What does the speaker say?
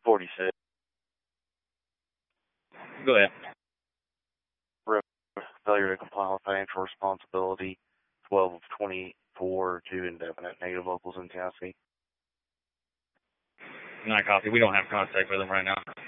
46. Go ahead. Failure to comply with financial responsibility. 12 of 24 to indefinite. Negative locals in Tennessee. Not copy. We don't have contact with them right now.